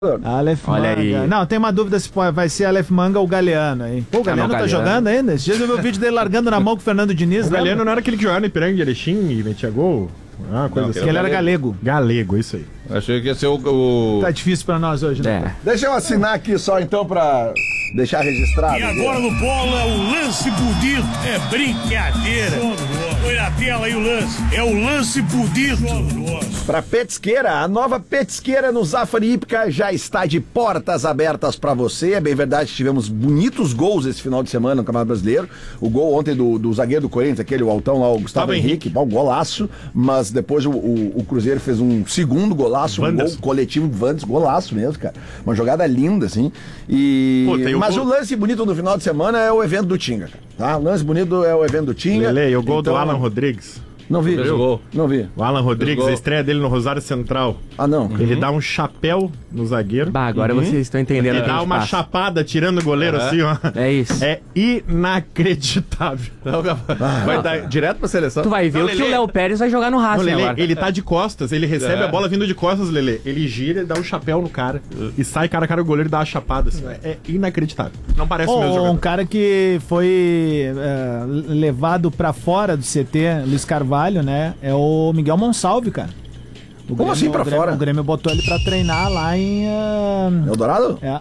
Aleph Olha Manga. aí. Não, tem uma dúvida se vai ser Aleph Manga ou Galeano aí. Pô, o Galeano tá jogando ainda? Esses dias eu vi o vídeo dele largando na mão com o Fernando Diniz. O Galeano não era aquele que jogava no Ipiranga de Erechim e metia gol? Ah, coisa assim. Ele era galego. Galego, isso aí. Achei que ia ser o... Tá difícil pra nós hoje, né? Deixa eu assinar aqui só então pra deixar registrado. E agora no bola, o lance bonito. É brincadeira. Põe na tela aí o lance. É o lance bonito. Pra Petisqueira, a nova Petisqueira no Zafari Hípica já está de portas abertas pra você. É bem verdade, tivemos bonitos gols esse final de semana no Campeonato Brasileiro. O gol ontem do zagueiro do Corinthians, aquele, o altão lá, o Gustavo Henrique, bom, golaço. Mas depois o Cruzeiro fez um segundo golaço, um gol coletivo de Vandes, golaço mesmo, cara. Uma jogada linda, assim. Mas o lance bonito no final de semana é o evento do Tinga, cara. Tá? O lance bonito é o evento do Tinga. Lele, e o gol do Alan Rodrigues? Não vi. Não vi. O Alan Rodrigues, a estreia dele no Rosário Central. Ah, não. Ele dá um chapéu no zagueiro. Bah, agora vocês estão entendendo. Ele dá uma chapada tirando o goleiro assim, ó. É isso. É inacreditável. Vai dar direto pra seleção. Tu vai ver que o Léo Pérez vai jogar no Racing agora. Ele tá de costas, ele recebe a bola vindo de costas, Lele. Ele gira, ele dá um chapéu no cara e sai cara a cara o goleiro e dá uma chapada. Assim. É inacreditável. Não parece o mesmo jogador. Um cara que foi levado pra fora do CT, Luiz Carvalho, né? É o Miguel Monsalve, cara. Como assim pra fora? O Grêmio botou ele pra treinar lá em... Eldorado? É.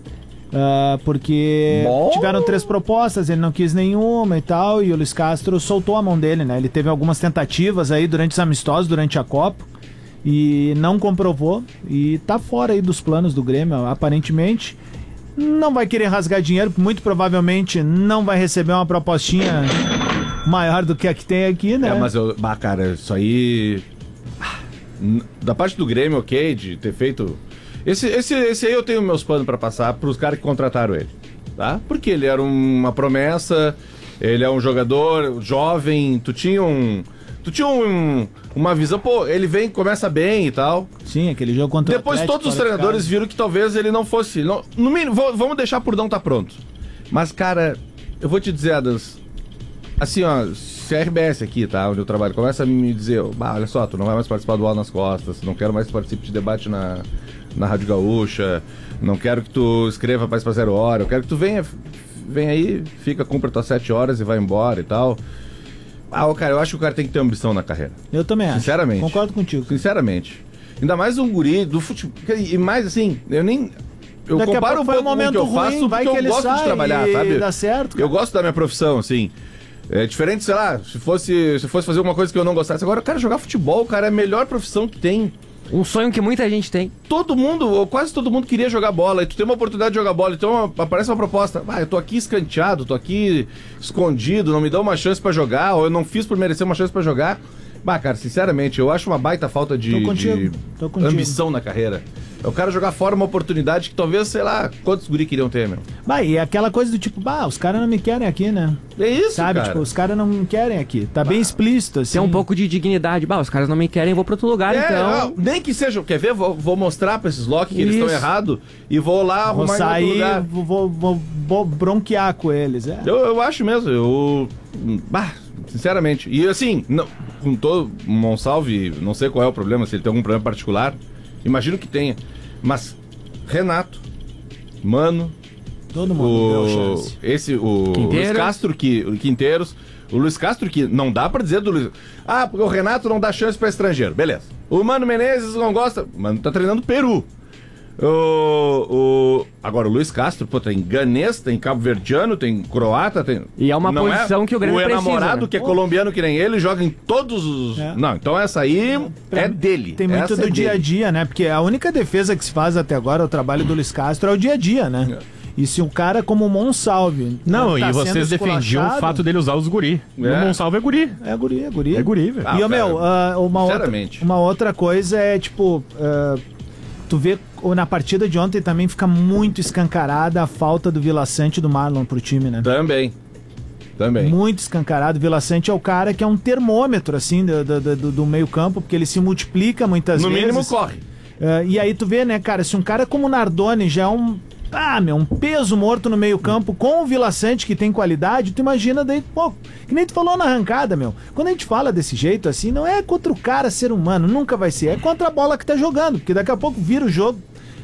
Porque tiveram 3 propostas, ele não quis nenhuma e tal, e o Luiz Castro soltou a mão dele, né? Ele teve algumas tentativas aí durante os amistosos, durante a Copa, e não comprovou, e tá fora aí dos planos do Grêmio, aparentemente. Não vai querer rasgar dinheiro, muito provavelmente não vai receber uma propostinha maior do que a que tem aqui, né? Mas cara, isso aí... Da parte do Grêmio, ok, de ter feito... Esse aí eu tenho meus panos pra passar pros caras que contrataram ele, tá? Porque ele era uma promessa, ele é um jogador jovem, tu tinha uma visão, pô, ele começa bem e tal. Sim, aquele jogo contra Depois todos os treinadores viram que talvez ele não fosse... no mínimo, vamos deixar por não tá pronto. Mas, cara, eu vou te dizer, Adams, assim, ó, se a RBS aqui, tá, onde eu trabalho, começa a me dizer, olha só, tu não vai mais participar do Bola nas Costas, não quero mais que participe de debate na Rádio Gaúcha, não quero que tu escreva mais pra 0 hora, eu quero que tu venha aí, cumpra tuas 7 horas e vai embora e tal. Cara, eu acho que o cara tem que ter ambição na carreira. Eu também acho. Sinceramente. Concordo contigo. Sinceramente. Ainda mais um guri do futebol, e mais assim, eu daqui comparo um pouco com o que eu faço, porque eu gosto de trabalhar, sabe? Dá certo, cara. Eu gosto da minha profissão, assim. É diferente, sei lá, se fosse fazer uma coisa que eu não gostasse. Agora, cara, jogar futebol, cara, é a melhor profissão que tem. Um sonho que muita gente tem. Todo mundo, ou quase todo mundo queria jogar bola. E tu tem uma oportunidade de jogar bola, então aparece uma proposta. Eu tô aqui escanteado, tô aqui escondido, não me dão uma chance pra jogar, ou eu não fiz por merecer uma chance pra jogar. Cara, sinceramente, eu acho uma baita falta de ambição na carreira. É o cara jogar fora uma oportunidade que talvez, sei lá, quantos guri queriam ter, meu. E aquela coisa do tipo, os caras não me querem aqui, né? É isso, sabe? Cara. Tipo, os caras não me querem aqui. Tá bem explícito, assim. Tem um pouco de dignidade. Os caras não me querem, vou pra outro lugar, então. Nem que seja, quer ver? Vou mostrar pra esses Loki que eles estão errados e vou lá arrumar sair, em outro lugar. Vou bronquear com eles, Eu acho mesmo, sinceramente. E assim, com todo Monsalve, não sei qual é o problema, se ele tem algum problema particular, imagino que tenha. Mas Renato, Mano, todo mundo deu chance. O Luiz Castro, Quinteiros, o Luiz Castro, que não dá pra dizer do Luiz... porque o Renato não dá chance pra estrangeiro, beleza. O Mano Menezes não gosta, o Mano tá treinando Peru. Agora o Luiz Castro, tem ganês, tem cabo-verdiano, tem croata, tem... E é uma posição que o Grêmio precisa. O namorado, que é colombiano que nem ele, joga em todos os... Não, então essa aí é dele. Tem muito do dia a dia, né? Porque a única defesa que se faz até agora, o trabalho do Luiz Castro, é o dia a dia, né? E se um cara como o Monsalve... Não, e vocês defendiam o fato dele usar os guri. O Monsalve é guri. É guri. É guri, velho. E uma outra coisa é, tipo... tu vê na partida de ontem também fica muito escancarada a falta do Vila Sante e do Marlon pro time, né? Também. Muito escancarado. O Vila Sante é o cara que é um termômetro, assim, do meio campo, porque ele se multiplica muitas vezes. No mínimo corre. E aí tu vê, né, cara, se um cara como o Nardoni já é um peso morto no meio campo com o Vila Sante, que tem qualidade, tu imagina daí, que nem tu falou na arrancada, meu. Quando a gente fala desse jeito, assim, não é contra o cara ser humano, nunca vai ser, é contra a bola que tá jogando, porque daqui a pouco vira o jogo.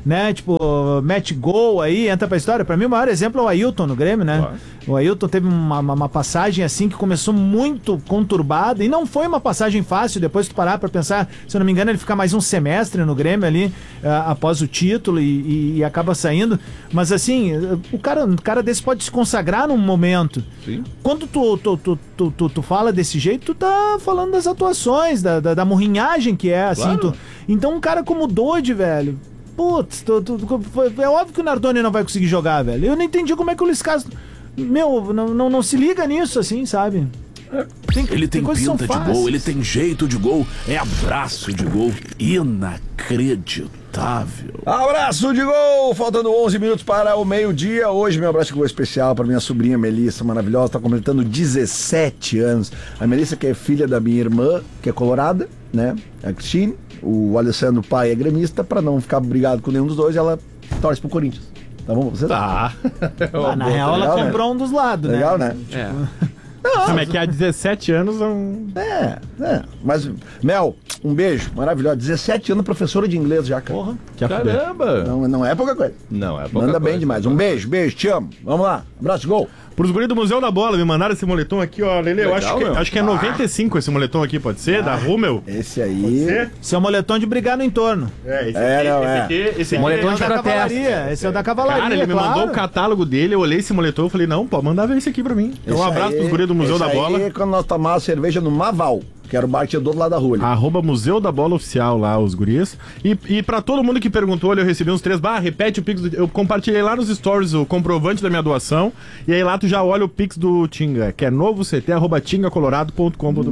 né? Tipo, mete gol aí, entra pra história. Pra mim, o maior exemplo é o Ailton no Grêmio, né? O Ailton teve uma passagem assim que começou muito conturbada e não foi uma passagem fácil. Depois tu parar pra pensar, se eu não me engano, ele fica mais um semestre no Grêmio ali, após o título e acaba saindo. Mas assim, o cara desse pode se consagrar num momento. Sim. Quando tu fala desse jeito, tu tá falando das atuações, da murrinhagem que é, assim. Claro. Então um cara como o Dodge, velho, putz, é óbvio que o Nardoni não vai conseguir jogar, velho. Eu não entendi como é que o Luiz Castro, não se liga nisso, assim, sabe? Ele tem coisas que são pinta de fáceis. gol, ele tem jeito de gol, é abraço de gol. Inacreditável. Abraço de gol! Faltando 11 minutos para o meio-dia. Hoje, meu abraço de gol especial para minha sobrinha Melissa, maravilhosa, está completando 17 anos. A Melissa, que é filha da minha irmã, que é colorada, né? A Cristine. O Alessandro, pai, é gremista. Para não ficar brigado com nenhum dos dois, ela torce pro Corinthians. Tá bom pra você? Tá. Na real, ela legal, comprou um dos lados, Legal, né? né? Como é que há 17 anos Mas, Mel, um beijo, maravilhoso. 17 anos professora de inglês já, cara. Porra. Caramba. Não é pouca coisa. Não, é pouca Manda bem coisa. demais. Um beijo, te amo. Vamos lá. Abraço de gol. Pros guris do Museu da Bola, me mandaram esse moletom aqui, ó, Lele, eu Legal, acho que é 95 esse moletom aqui, pode ser? Da Rummel? Esse aí. Esse é o moletom de brigar no entorno. Esse Moletom É de o da protesto. cavalaria. Esse é o da cavalaria, Cara, ele me claro. mandou o catálogo dele, eu olhei esse moletom e falei, não, pode mandar ver esse aqui pra mim. Então, um Esse abraço aí- pros guris do Museu da esse Bola. Aí, quando nós tomávamos cerveja no Maval, que era o bar que tinha do outro lado da rua. ali. @Museu da Bola Oficial lá, os guris. E pra todo mundo que perguntou, eu recebi uns 3, repete o Pix eu compartilhei lá nos stories o comprovante da minha doação, e aí lá tu já olha o Pix do Tinga, que é novoct@tingacolorado.com.br.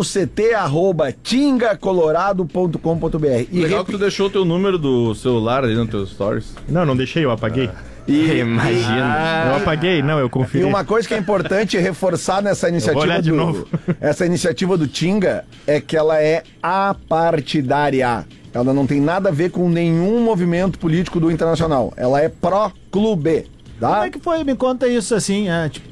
novoct@tingacolorado.com.br. E Legal que tu deixou o teu número do celular ali no teu stories. Não deixei, eu apaguei. Imagina. Eu apaguei, não, eu E conferi. uma coisa que é importante reforçar nessa iniciativa olhar de novo. essa iniciativa do Tinga é que ela é apartidária. Ela não tem nada a ver com nenhum movimento político do Internacional. Ela é pró-clube. Como Tá? é que foi? Me conta isso assim.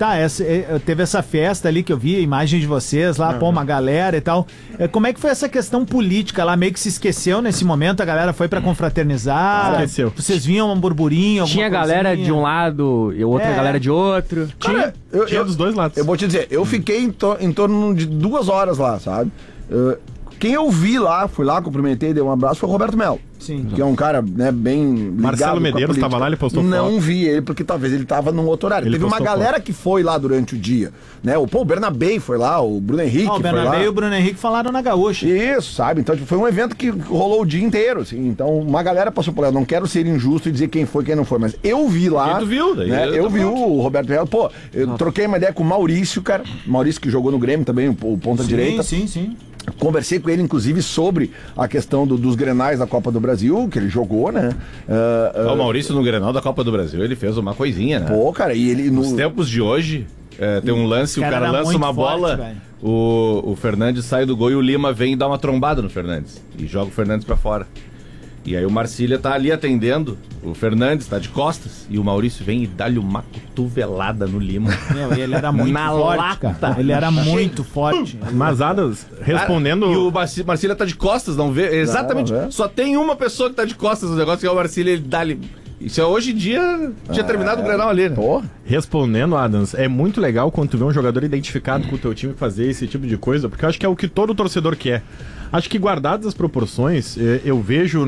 Teve essa festa ali que eu vi, a imagem de vocês lá, uma galera e tal. Como é que foi essa questão política lá? Meio que se esqueceu nesse momento, a galera foi pra confraternizar. Esqueceu. Vocês viam um burburinho, alguma Tinha galera coisinha? de um lado e outra É. galera de outro. Cara, Tinha dos dois lados. Eu vou te dizer, eu fiquei em torno de 2 horas lá, sabe? Quem eu vi lá, fui lá, cumprimentei, dei um abraço, foi o Roberto Melo. Sim. Que é um cara, né, bem ligado Marcelo com a Medeiros política. tava lá, ele postou Não foto. vi ele, porque talvez ele tava num outro horário. Ele Teve uma postou galera que foi lá durante o dia, né? O Bernabé foi lá, o Bruno Henrique O foi lá. Bernabé e o Bruno Henrique falaram na Gaúcha. Isso, sabe? Então tipo, foi um evento que rolou o dia inteiro, assim. Então uma galera passou por lá. Eu não quero ser injusto e dizer quem foi, quem não foi, mas eu vi lá. Quem tu viu? Daí Né? Eu vi o Roberto Melo. Pô, eu troquei uma ideia com o Maurício, cara. Maurício que jogou no Grêmio também, o ponta direita. Sim. Conversei com ele, inclusive, sobre a questão dos Grenais da Copa do Brasil, que ele jogou, né? O Maurício no Grenal da Copa do Brasil, ele fez uma coisinha, né? Pô, cara, e ele... Nos tempos de hoje, tem um lance, o Cara, cara era lança muito uma forte, bola, velho. o Fernandes sai do gol e o Lima vem e dá uma trombada no Fernandes. E joga o Fernandes pra fora. E aí o Marcília tá ali atendendo, o Fernandes tá de costas, e o Maurício vem e dá-lhe uma cotovelada no Lima. Meu, ele era muito Na forte, lata. cara. Ele era muito forte. Mas Adas, respondendo... Cara, e o Marcília tá de costas, não vê? Exatamente. Não, é. Só tem uma pessoa que tá de costas no negócio, que é o Marcília, ele dá-lhe... Isso é hoje em dia, tinha terminado o Grenal ali, né? Pô, Respondendo, Adams, é muito legal quando tu vê um jogador identificado com o teu time fazer esse tipo de coisa, porque eu acho que é o que todo torcedor quer. Acho que guardadas as proporções, eu vejo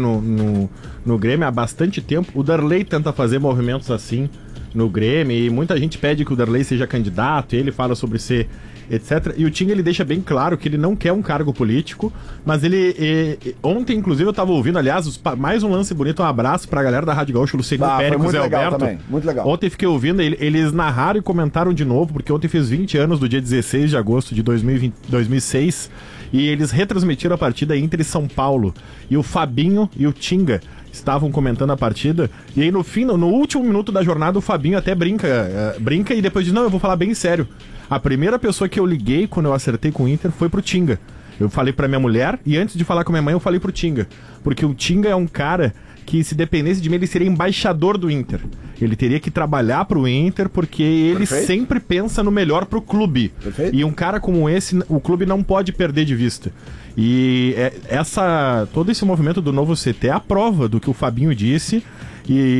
no Grêmio há bastante tempo, o Darley tenta fazer movimentos assim no Grêmio, e muita gente pede que o Darley seja candidato, ele fala sobre ser etc. E o Tinga, ele deixa bem claro que ele não quer um cargo político, mas ele... ontem, inclusive, eu tava ouvindo, aliás, mais um lance bonito, um abraço pra galera da Rádio Gaúcha, Luciano foi Pérez, muito Zé legal Alberto. também, muito legal. Ontem fiquei ouvindo, eles narraram e comentaram de novo, porque ontem fez 20 anos do dia 16 de agosto de 2006, e eles retransmitiram a partida Inter e São Paulo. E o Fabinho e o Tinga estavam comentando a partida, e aí no último minuto da jornada o Fabinho até brinca e depois diz, não, eu vou falar bem sério. A primeira pessoa que eu liguei quando eu acertei com o Inter foi pro Tinga. Eu falei pra minha mulher, e antes de falar com minha mãe eu falei pro Tinga, porque o Tinga é um cara que se dependesse de mim, ele seria embaixador do Inter. Ele teria que trabalhar pro Inter, porque ele sempre pensa no melhor pro clube. Perfeito. E um cara como esse, o clube não pode perder de vista. E todo esse movimento do novo CT é a prova do que o Fabinho disse. E